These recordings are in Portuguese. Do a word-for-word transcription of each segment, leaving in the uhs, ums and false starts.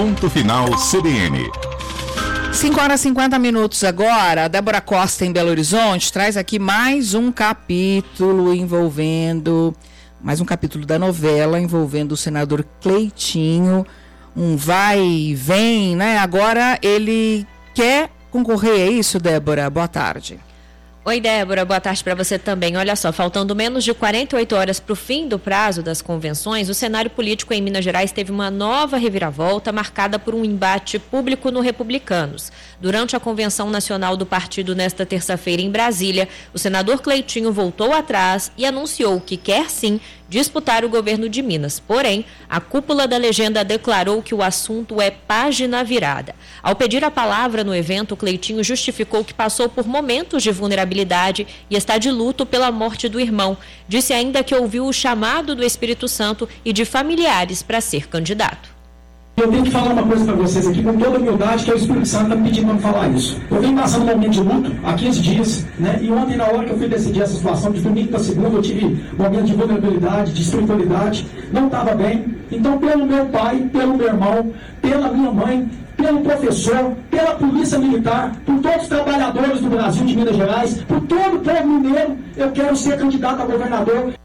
Ponto Final C B N. cinco horas e cinquenta minutos agora. A Débora Costa, em Belo Horizonte, traz aqui mais um capítulo envolvendo, mais um capítulo da novela envolvendo o senador Cleitinho. Um vai e vem, né? Agora ele quer concorrer, é isso, Débora? Boa tarde. Oi, Débora, boa tarde para você também. Olha só, faltando menos de quarenta e oito horas para o fim do prazo das convenções, o cenário político em Minas Gerais teve uma nova reviravolta marcada por um embate público no Republicanos. Durante a convenção nacional do partido nesta terça-feira em Brasília, o senador Cleitinho voltou atrás e anunciou que quer sim disputar o governo de Minas. Porém, a cúpula da legenda declarou que o assunto é página virada. Ao pedir a palavra no evento, Cleitinho justificou que passou por momentos de vulnerabilidade e está de luto pela morte do irmão. Disse ainda que ouviu o chamado do Espírito Santo e de familiares para ser candidato. Eu tenho que falar uma coisa para vocês aqui com toda humildade, que é o Espírito Santo está me pedindo para falar isso. Eu venho passando um momento de luto há quinze dias, né? E ontem, na hora que eu fui decidir essa situação, de domingo para segunda, eu tive um momento de vulnerabilidade, de espiritualidade, não estava bem. Então, pelo meu pai, pelo meu irmão, pela minha mãe, pelo professor, pela polícia militar, por todos os trabalhadores do Brasil, de Minas Gerais, por todo o povo mineiro, eu quero ser candidato a governador.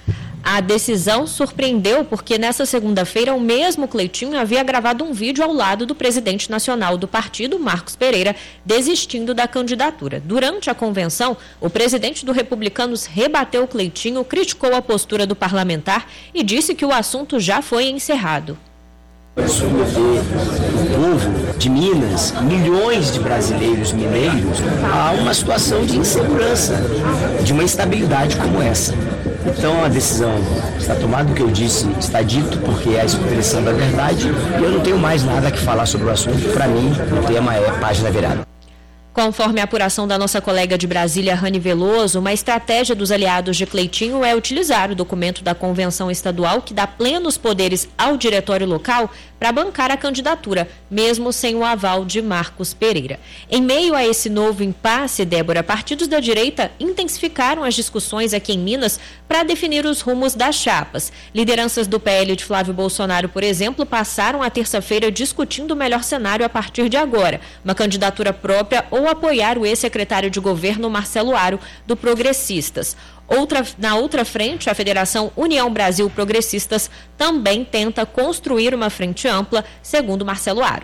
A decisão surpreendeu porque nessa segunda-feira o mesmo Cleitinho havia gravado um vídeo ao lado do presidente nacional do partido, Marcos Pereira, desistindo da candidatura. Durante a convenção, o presidente do Republicanos rebateu o Cleitinho, criticou a postura do parlamentar e disse que o assunto já foi encerrado. Submeter o povo de Minas, milhões de brasileiros mineiros, a uma situação de insegurança, de uma instabilidade como essa. Então a decisão está tomada, o que eu disse está dito, porque é a expressão da verdade, e eu não tenho mais nada que falar sobre o assunto. Para mim, o tema é página virada. Conforme a apuração da nossa colega de Brasília, Rani Veloso, uma estratégia dos aliados de Cleitinho é utilizar o documento da convenção estadual que dá plenos poderes ao diretório local para bancar a candidatura, mesmo sem o aval de Marcos Pereira. Em meio a esse novo impasse, Débora, partidos da direita intensificaram as discussões aqui em Minas para definir os rumos das chapas. Lideranças do P L de Flávio Bolsonaro, por exemplo, passaram a terça-feira discutindo o melhor cenário a partir de agora, uma candidatura própria ou apoiar o ex-secretário de governo Marcelo Aro, do Progressistas. Outra, na outra frente, a Federação União Brasil Progressistas também tenta construir uma frente ampla, segundo Marcelo Aro.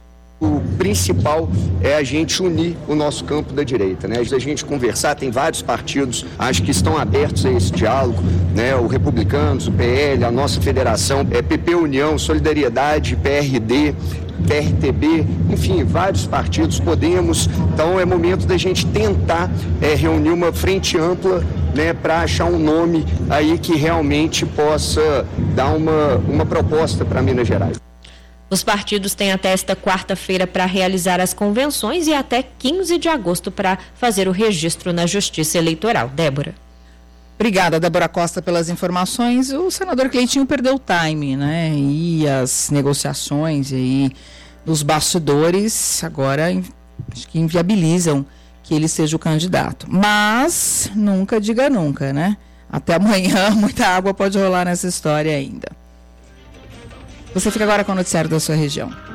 O principal é a gente unir o nosso campo da direita, né? A gente conversar, tem vários partidos, acho que estão abertos a esse diálogo, né? O Republicanos, o P L, a nossa federação, é P P União, Solidariedade, P R D, P R T B, enfim, vários partidos, Podemos. Então é momento da gente tentar é, reunir uma frente ampla, né, para achar um nome aí que realmente possa dar uma, uma proposta para Minas Gerais. Os partidos têm até esta quarta-feira para realizar as convenções e até quinze de agosto para fazer o registro na Justiça Eleitoral. Débora. Obrigada, Débora Costa, pelas informações. O senador Cleitinho perdeu o time, né? E as negociações aí nos bastidores agora acho que inviabilizam que ele seja o candidato. Mas nunca diga nunca, né? Até amanhã muita água pode rolar nessa história ainda. Você fica agora com o noticiário da sua região.